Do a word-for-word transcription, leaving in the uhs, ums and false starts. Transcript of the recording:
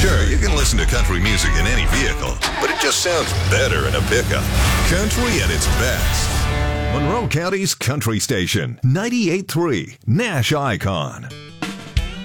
Sure, you can listen to country music in any vehicle, but it just sounds better in a pickup. Country at its best. Monroe County's country station, ninety-eight point three, Nash Icon.